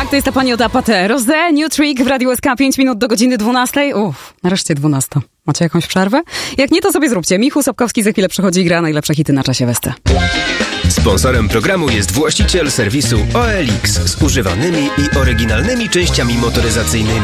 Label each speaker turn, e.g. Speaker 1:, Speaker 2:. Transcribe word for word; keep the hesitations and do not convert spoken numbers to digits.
Speaker 1: Tak, to jest ta pani od Apate. Rosé, New Trick w Radiu S K, pięć minut do godziny dwunastej. Uff, nareszcie dwunasta. Macie jakąś przerwę? Jak nie, to sobie zróbcie. Michał Sobkowski za chwilę przychodzi i gra najlepsze hity na czasie Westy.
Speaker 2: Sponsorem programu jest właściciel serwisu O L X z używanymi i oryginalnymi częściami motoryzacyjnymi.